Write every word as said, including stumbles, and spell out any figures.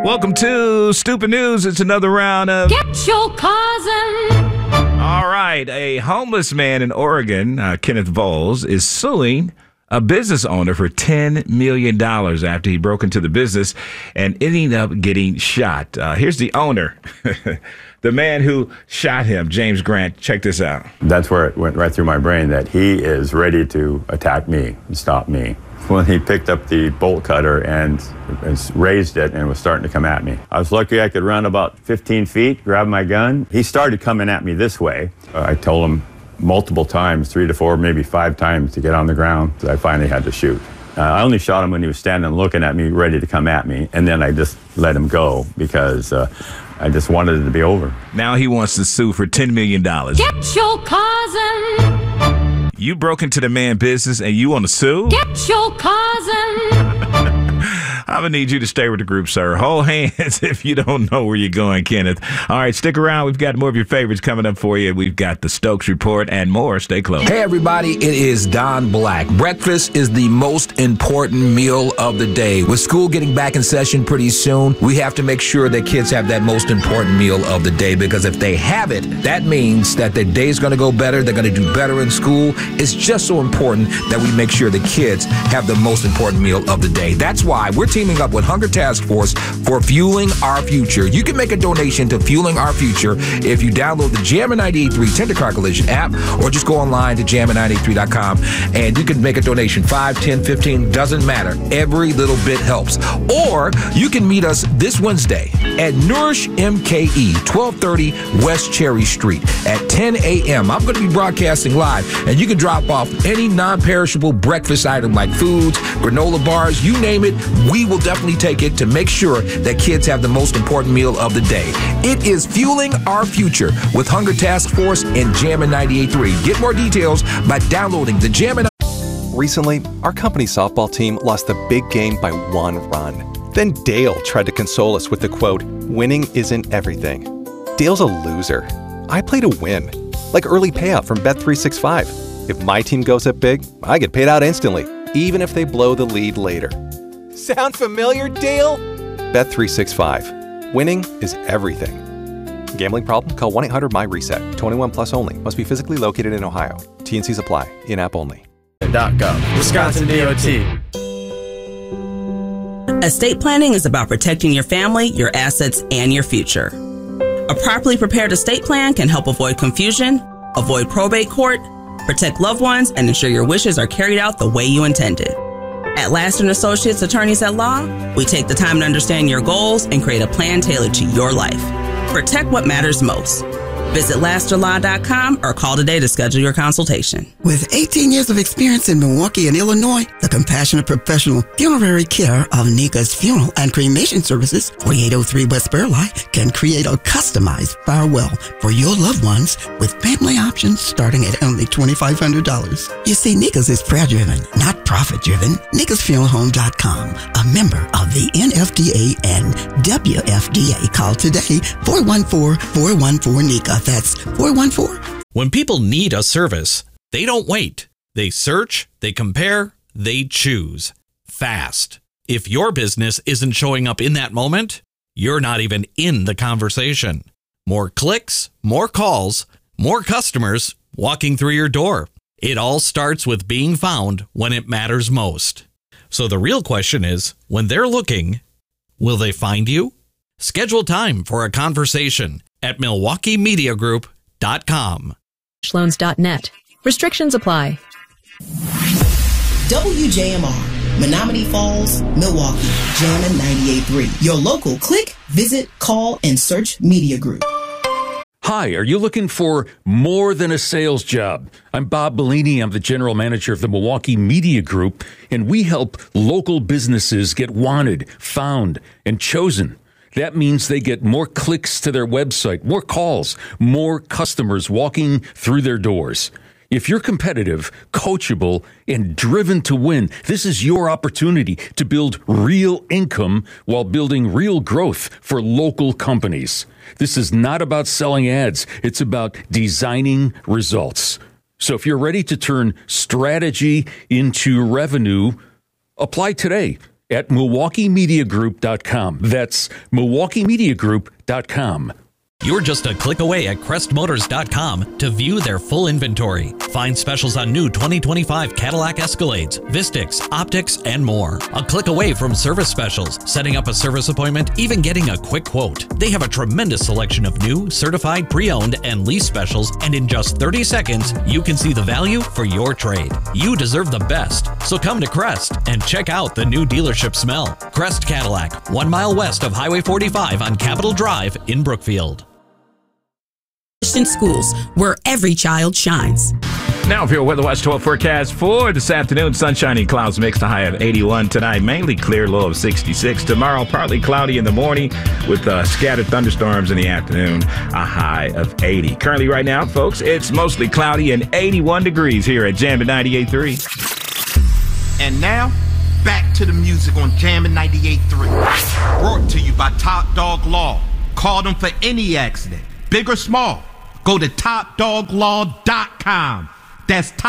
Welcome to Stupid News. It's another round of Get Your Cousin. All right. A homeless man in Oregon, uh, Kenneth Voles, is suing a business owner for ten million dollars after he broke into the business and ended up getting shot. Uh, here's the owner, the man who shot him, James Grant. Check this out. That's where it went right through my brain that he is ready to attack me and stop me. When he picked up the bolt cutter and, and raised it and was starting to come at me. I was lucky I could run about fifteen feet, grab my gun. He started coming at me this way. Uh, I told him multiple times, three to four, maybe five times to get on the ground. So I finally had to shoot. Uh, I only shot him when he was standing looking at me, ready to come at me. And then I just let him go because uh, I just wanted it to be over. Now he wants to sue for ten million dollars. Get Your Cousin. You broke into the man business and you want to sue? Get Your Cousin. I'm going to need you to stay with the group, sir. Hold hands if you don't know where you're going, Kenneth. All right, stick around. We've got more of your favorites coming up for you. We've got the Stokes Report and more. Stay close. Hey, everybody. It is Don Black. Breakfast is the most important meal of the day. With school getting back in session pretty soon, we have to make sure that kids have that most important meal of the day, because if they have it, that means that their day's going to go better. They're going to do better in school. It's just so important that we make sure the kids have the most important meal of the day. That's why we're teaming up with Hunger Task Force for Fueling Our Future. You can make a donation to Fueling Our Future if you download the Jammin ninety-eight point three Tender Car Collision app, or just go online to jammin ninety-eight three dot com and you can make a donation. five, ten, fifteen, doesn't matter. Every little bit helps. Or you can meet us this Wednesday at Nourish M K E, twelve thirty West Cherry Street at ten a.m. I'm going to be broadcasting live, and you can drop off any non-perishable breakfast item like foods, granola bars, you name it. We will definitely take it to make sure that kids have the most important meal of the day. It is Fueling Our Future with Hunger Task Force and Jammin ninety-eight point three. Get more details by downloading the Jammin. Recently, our company softball team lost the big game by one run. Then Dale tried to console us with the quote, "Winning isn't everything." Dale's a loser. I play to win, like early payout from Bet three sixty-five. If my team goes up big, I get paid out instantly, even if they blow the lead later. Sound familiar, Dale? Bet three sixty-five. Winning is everything. Gambling problem? Call one eight hundred M Y reset. twenty-one plus only. Must be physically located in Ohio. T N Cs apply. In-app only. .gov. Wisconsin D O T. Estate planning is about protecting your family, your assets, and your future. A properly prepared estate plan can help avoid confusion, avoid probate court, protect loved ones, and ensure your wishes are carried out the way you intended. At Laster and Associates Attorneys at Law, we take the time to understand your goals and create a plan tailored to your life. Protect what matters most. Visit laster law dot com or call today to schedule your consultation. With eighteen years of experience in Milwaukee and Illinois, the compassionate professional funerary care of Nika's Funeral and Cremation Services, forty-eight oh three West Burleigh, can create a customized farewell for your loved ones with family options starting at only twenty-five hundred dollars. You see, Nika's is prayer-driven, not profit-driven. Nikas Funeral Home dot com, a member of the N F D A and W F D A. Call today, four one four, four one four, N I C A. That's four one four. When people need a service, they don't wait. They search, they compare, they choose. Fast. If your business isn't showing up in that moment, you're not even in the conversation. More clicks, more calls, more customers walking through your door. It all starts with being found when it matters most. So the real question is, when they're looking, will they find you? Schedule time for a conversation at milwaukee media group dot com. loans dot net. Restrictions apply. W J M R, Menominee Falls, Milwaukee, Jammin ninety-eight point three. Your local click, visit, call, and search media group. Hi, are you looking for more than a sales job? I'm Bob Bellini. I'm the general manager of the Milwaukee Media Group, and we help local businesses get wanted, found, and chosen. That means they get more clicks to their website, more calls, more customers walking through their doors. If you're competitive, coachable, and driven to win, this is your opportunity to build real income while building real growth for local companies. This is not about selling ads. It's about designing results. So if you're ready to turn strategy into revenue, apply today at milwaukee media group dot com. That's milwaukee media group dot com. You're just a click away at crest motors dot com to view their full inventory. Find specials on new twenty twenty-five Cadillac Escalades, Vistix, Optics, and more. A click away from service specials, setting up a service appointment, even getting a quick quote. They have a tremendous selection of new, certified, pre-owned, and lease specials, and in just thirty seconds, you can see the value for your trade. You deserve the best, so come to Crest and check out the new dealership smell. Crest Cadillac, one mile west of Highway forty-five on Capitol Drive in Brookfield. Schools, where every child shines. Now for your Weather Watch twelve forecast for this afternoon. Sunshiny clouds mixed, a high of eighty-one tonight. Mainly clear, low of sixty-six. Tomorrow, partly cloudy in the morning with uh, scattered thunderstorms in the afternoon, a high of eighty. Currently right now, folks, it's mostly cloudy and eighty-one degrees here at Jammin' ninety-eight point three. And now, back to the music on Jammin' ninety-eight point three. Brought to you by Top Dog Law. Call them for any accident, big or small. Go to top dog law dot com. That's top